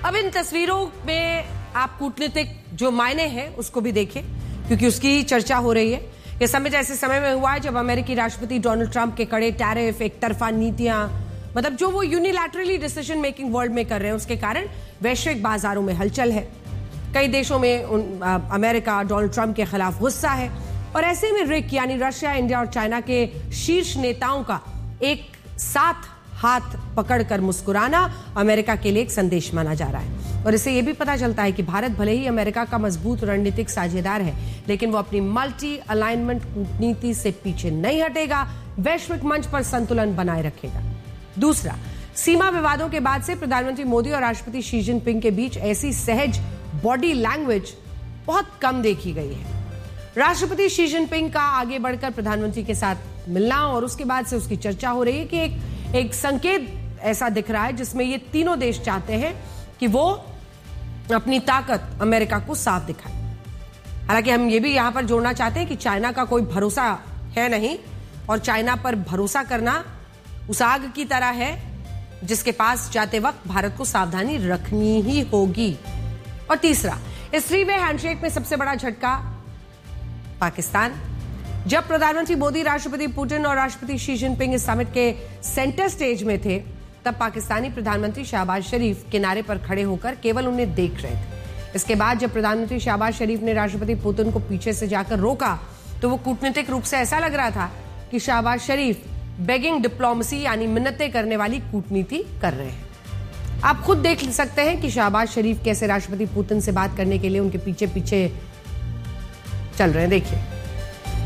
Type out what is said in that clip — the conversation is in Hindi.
अब इन तस्वीरों में आप कूटनीतिक जो मायने हैं उसको भी देखें, क्योंकि उसकी चर्चा हो रही है। यह समिट ऐसे समय में हुआ है जब अमेरिकी राष्ट्रपति डोनाल्ड ट्रंप के कड़े टैरिफ, एक तरफा नीतियां, मतलब जो वो यूनिलैटरली डिसीजन मेकिंग वर्ल्ड में कर रहे हैं, उसके कारण वैश्विक बाजारों में हलचल है। कई देशों में अमेरिका डोनाल्ड ट्रंप के खिलाफ गुस्सा है और ऐसे में रिक यानी रशिया, इंडिया और चाइना के शीर्ष नेताओं का एक साथ हाथ पकड़कर मुस्कुराना अमेरिका के लिए एक संदेश माना जा रहा है। और इससे यह भी पता चलता है कि भारत भले ही अमेरिका का मजबूत रणनीतिक साझेदार है, लेकिन वो अपनी मल्टी अलाइनमेंट कूटनीति से पीछे नहीं हटेगा, वैश्विक मंच पर संतुलन बनाए रखेगा। दूसरा, सीमा विवादों के बाद से प्रधानमंत्री मोदी और राष्ट्रपति शी जिनपिंग के बीच ऐसी सहज बॉडी लैंग्वेज बहुत कम देखी गई है। राष्ट्रपति शी जिनपिंग का आगे बढ़कर प्रधानमंत्री के साथ मिलना और उसके बाद से उसकी चर्चा हो रही है कि एक संकेत ऐसा दिख रहा है जिसमें ये तीनों देश चाहते हैं कि वो अपनी ताकत अमेरिका को साफ दिखाए। हालांकि हम ये भी यहां पर जोड़ना चाहते हैं कि चाइना का कोई भरोसा है नहीं और चाइना पर भरोसा करना उस आग की तरह है जिसके पास जाते वक्त भारत को सावधानी रखनी ही होगी। और तीसरा, इस थ्री वे हैंडशेक में सबसे बड़ा झटका पाकिस्तान। जब प्रधानमंत्री मोदी, राष्ट्रपति पुतिन और राष्ट्रपति शी जिनपिंग इस समिट के सेंटर स्टेज में थे, तब पाकिस्तानी प्रधानमंत्री शहबाज शरीफ किनारे पर खड़े होकर केवल उन्हें देख रहे थे। इसके बाद जब प्रधानमंत्री शहबाज शरीफ ने राष्ट्रपति पुतिन को पीछे से जाकर रोका तो वो कूटनीतिक रूप से ऐसा लग रहा था कि शहबाज शरीफ बेगिंग डिप्लोमेसी यानी मिन्नतें करने वाली कूटनीति कर रहे हैं। आप खुद देख सकते हैं कि शहबाज शरीफ कैसे राष्ट्रपति पुतिन से बात करने के लिए उनके पीछे पीछे चल रहे हैं। देखिए।